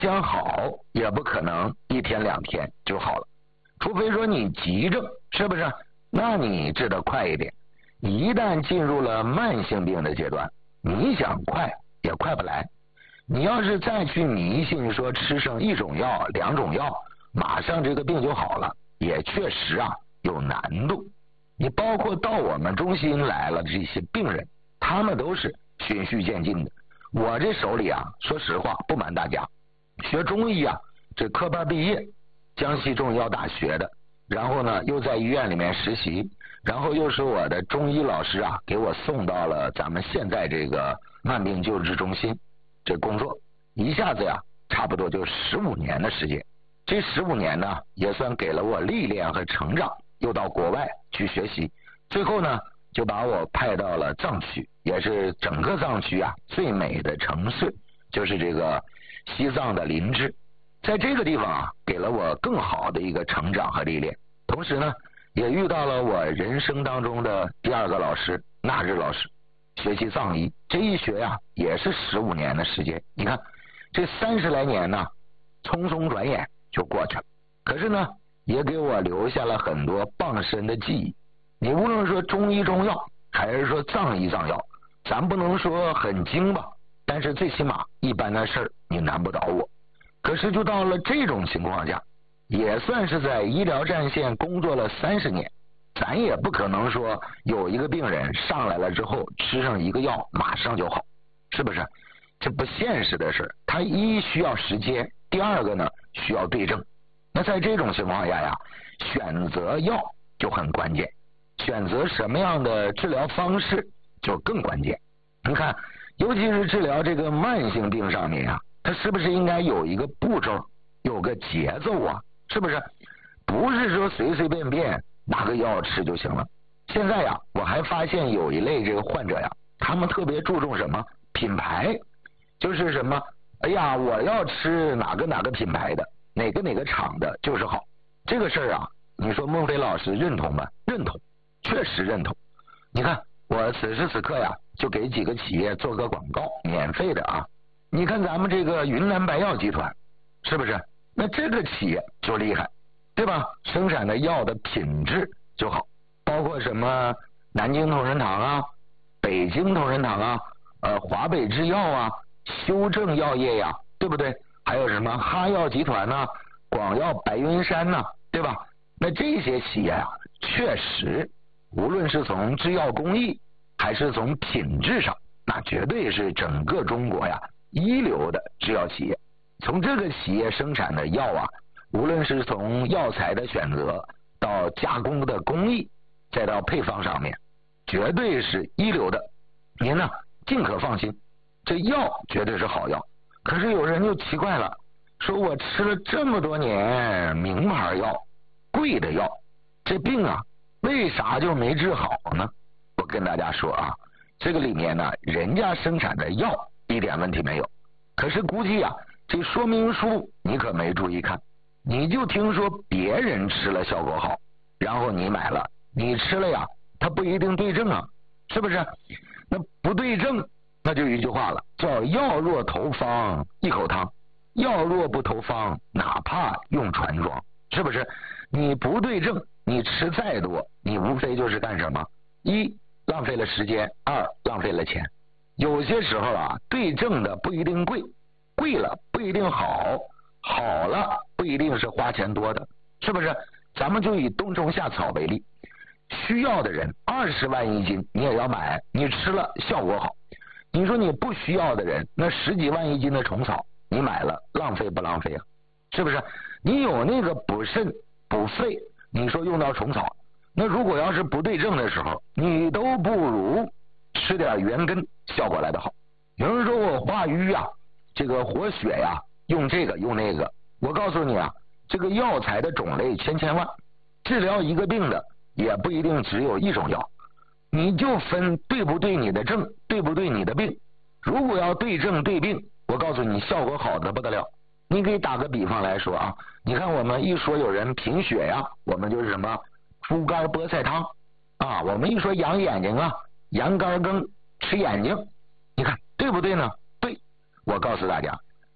想好也不可能1天2天就好了，除非说你急症，是不是？那你治得快一点。一旦进入了慢性病的阶段，你想快也快不来。你要是再去迷信说吃上1种药2种药，马上这个病就好了，也确实啊有难度。你包括到我们中心来了这些病人，他们都是循序渐进的。我这手里啊，说实话不瞒大家，学中医啊，这科班毕业，江西中医药大学的，然后呢又在医院里面实习，然后又是我的中医老师啊给我送到了咱们现在这个慢病救治中心这工作，一下子呀差不多就15年的时间。这15年呢也算给了我历练和成长，又到国外去学习，最后呢就把我派到了藏区，也是整个藏区啊最美的城市，就是这个西藏的林芝。在这个地方啊给了我更好的一个成长和历练，同时呢也遇到了我人生当中的第2个老师纳日老师，学习藏医，这一学呀也是15年的时间。你看这30来年呢匆匆转眼就过去了，可是呢也给我留下了很多傍身的记忆。你无论说中医中药还是说藏医藏药，咱不能说很精吧，但是最起码一般的事儿你难不倒我。可是就到了这种情况下，也算是在医疗战线工作了30年，咱也不可能说有一个病人上来了之后吃上1个药马上就好，是不是？这不现实的事，他一需要时间，第2个呢需要对症。那在这种情况下呀，选择药就很关键，选择什么样的治疗方式就更关键。你看，尤其是治疗这个慢性病上面啊，它是不是应该有一个步骤，有个节奏啊？是不是？不是说随随便便拿个药吃就行了。现在呀，我还发现有一类这个患者呀，他们特别注重什么品牌，就是什么，哎呀，我要吃哪个品牌的，哪个厂的就是好。这个事儿啊，你说孟非老师认同吗？认同，确实认同。你看我此时此刻呀，就给几个企业做个广告，免费的啊。你看咱们这个云南白药集团，是不是？那这个企业就厉害，对吧？生产的药的品质就好，包括什么南京同仁堂啊、北京同仁堂啊、华北制药啊、修正药业呀，对不对？还有什么哈药集团呐、广药白云山呐，对吧？那这些企业啊，确实无论是从制药工艺还是从品质上，那绝对是整个中国呀一流的制药企业。从这个企业生产的药啊，无论是从药材的选择到加工的工艺，再到配方上面，绝对是一流的。您呢尽可放心，这药绝对是好药。可是有人就奇怪了，说我吃了这么多年名牌药、贵的药，这病啊为啥就没治好呢？我跟大家说啊，这个里面呢，人家生产的药一点问题没有，可是估计啊这说明书你可没注意看，你就听说别人吃了效果好，然后你买了，你吃了呀，它不一定对症啊，是不是？那不对症，那就一句话了，叫药若投方一口汤，药若不投方，哪怕用船装，是不是？你不对症，你吃再多，你无非就是干什么？一，浪费了时间；二，浪费了钱。有些时候啊，对症的不一定贵，贵了不一定好，好了不一定是花钱多的，是不是？咱们就以冬虫夏草为例，需要的人20万1斤你也要买，你吃了效果好。你说你不需要的人，那10几万1斤的虫草你买了，浪费不浪费啊？是不是？你有那个补肾补肺，你说用到虫草，那如果要是不对症的时候，你都不如吃点原根效果来得好。有人说我化瘀啊，这个活血呀，用这个用那个，我告诉你啊，这个药材的种类千万，治疗一个病的也不一定只有一种药，你就分对不对你的症，对不对你的病。如果要对症对病，我告诉你效果好的不得了。你可以打个比方来说啊，你看我们一说有人贫血呀，我们就是什么猪肝菠菜汤啊，我们一说养眼睛啊，羊肝羹吃眼睛，你看对不对呢？对。我告诉大家，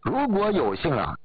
如果有幸